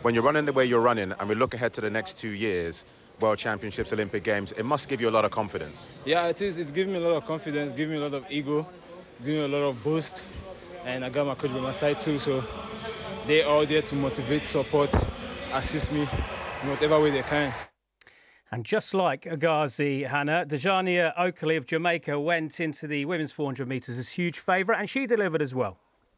When you're running the way you're running and we look ahead to the next 2 years, World Championships, Olympic Games, it must give you a lot of confidence. Yeah, it is. It's giving me a lot of confidence, giving me a lot of ego, giving me a lot of boost. And I got my coach by my side too, so they're all there to motivate, support, assist me in whatever way they can. And just like Agazi, Hannah, Dejania Oakley of Jamaica went into the women's 400 metres as huge favourite, and she delivered as well.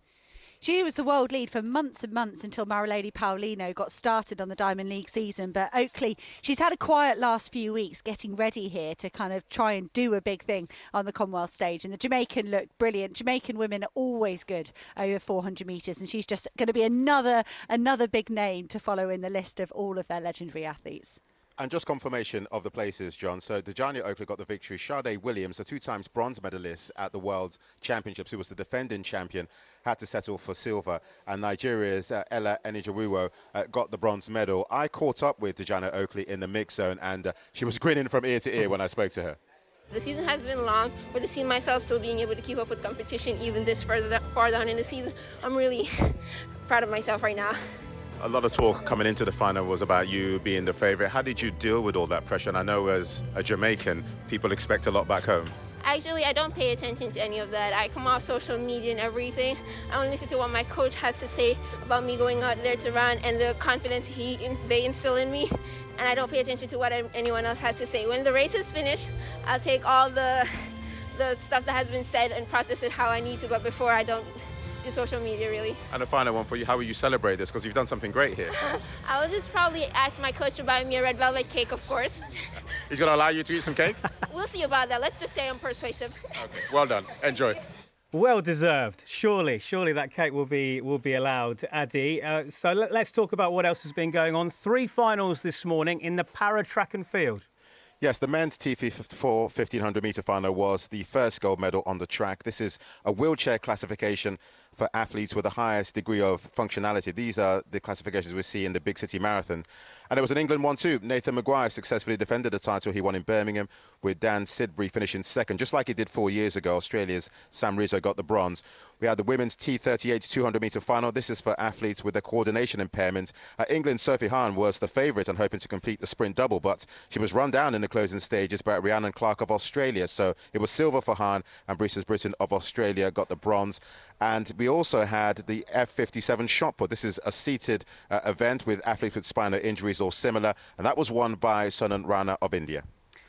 She was the world lead for months and months until Marilady Paulino got started on the Diamond League season. But Oakley, she's had a quiet last few weeks getting ready here to kind of try and do a big thing on the Commonwealth stage. And the Jamaican looked brilliant. Jamaican women are always good over 400 metres. And she's just going to be another big name to follow in the list of all of their legendary athletes. And just confirmation of the places, John. So Dejania Oakley got the victory. Sade Williams, a 2 times bronze medalist at the World Championships, who was the defending champion, had to settle for silver. And Nigeria's Ella Enijawuwo got the bronze medal. I caught up with Dejania Oakley in the mix zone, and she was grinning from ear to ear when I spoke to her. The season has been long, but to see myself still being able to keep up with competition even this far down in the season, I'm really proud of myself right now. A lot of talk coming into the final was about you being the favourite. How did you deal with all that pressure? And I know as a Jamaican, people expect a lot back home. Actually, I don't pay attention to any of that. I come off social media and everything. I only listen to what my coach has to say about me going out there to run and the confidence they instill in me. And I don't pay attention to what anyone else has to say. When the race is finished, I'll take all the stuff that has been said and process it how I need to. But before, I don't do social media, really. And a final one for you. How will you celebrate this? Because you've done something great here. I will just probably ask my coach to buy me a red velvet cake, of course. He's going to allow you to eat some cake? We'll see about that. Let's just say I'm persuasive. Okay, well done. Enjoy. Well deserved. Surely that cake will be allowed, Addy. So let's talk about what else has been going on. 3 finals this morning in the para track and field. Yes, the men's T54 1500-metre final was the first gold medal on the track. This is a wheelchair classification for athletes with the highest degree of functionality. These are the classifications we see in the Big City Marathon. And it was an England 1-2. Nathan Maguire successfully defended the title he won in Birmingham, with Dan Sidbury finishing second, just like he did 4 years ago. Australia's Sam Rizzo got the bronze. We had the women's T38 200-metre final. This is for athletes with a coordination impairment. England's Sophie Hahn was the favourite and hoping to complete the sprint double, but she was run down in the closing stages by Rhiannon Clark of Australia. So it was silver for Hahn, and Brees's Britain of Australia got the bronze. And we also had the F57 shot put. This is a seated event with athletes with spinal injuries or similar, and that was won by Sunan Rana of India.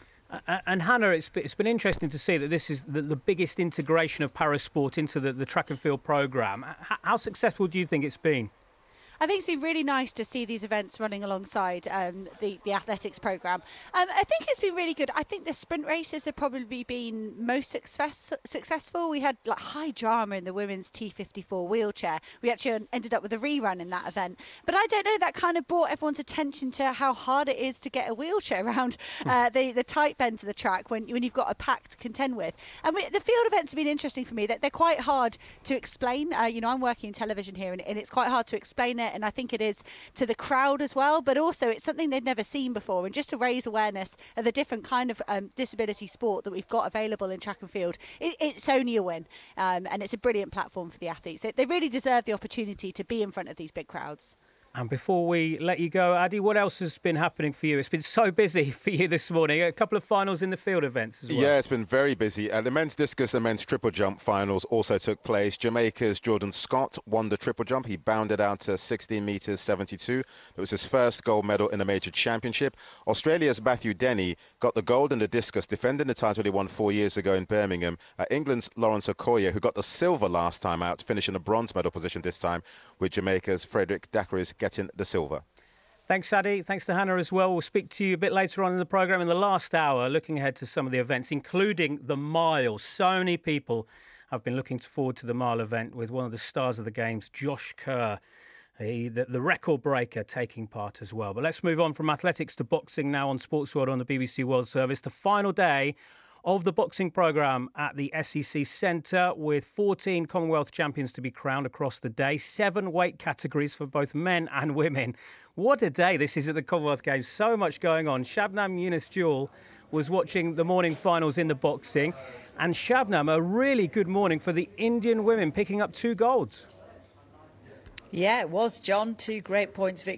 And Hannah, it's been interesting to see that this is the biggest integration of parasport into the track and field programme. How successful do you think it's been? I think it's been really nice to see these events running alongside the athletics programme. I think it's been really good. I think the sprint races have probably been most successful. We had like high drama in the women's T54 wheelchair. We actually ended up with a rerun in that event. But I don't know, that kind of brought everyone's attention to how hard it is to get a wheelchair around the tight bend of the track when you've got a pack to contend with. And the field events have been interesting for me. They're quite hard to explain. I'm working in television here, and it's quite hard to explain it. And I think it is to the crowd as well, but also it's something they'd never seen before, and just to raise awareness of the different kind of disability sport that we've got available in track and field, it's only a win, and it's a brilliant platform for the athletes. They really deserve the opportunity to be in front of these big crowds. And before we let you go, Addy, what else has been happening for you? It's been so busy for you this morning. A couple of finals in the field events as well. Yeah, it's been very busy. The men's discus and men's triple jump finals also took place. Jamaica's Jordan Scott won the triple jump. He bounded out to 16 metres 72. It was his first gold medal in the major championship. Australia's Matthew Denny got the gold in the discus, defending the title he won 4 years ago in Birmingham. England's Lawrence Okoye, who got the silver last time out, finishing a bronze medal position this time, with Jamaica's Frederick Dacres getting the silver. Thanks, Addy. Thanks to Hannah as well. We'll speak to you a bit later on in the programme in the last hour, looking ahead to some of the events, including the mile. So many people have been looking forward to the mile event, with one of the stars of the Games, Josh Kerr, the record breaker, taking part as well. But let's move on from athletics to boxing now on Sports World on the BBC World Service. The final day of the boxing programme at the SEC Centre, with 14 Commonwealth champions to be crowned across the day, 7 weight categories for both men and women. What a day this is at the Commonwealth Games. So much going on. Shabnam Yunus-Jewel was watching the morning finals in the boxing. And Shabnam, a really good morning for the Indian women, picking up 2 golds. Yeah, it was, John. 2 great points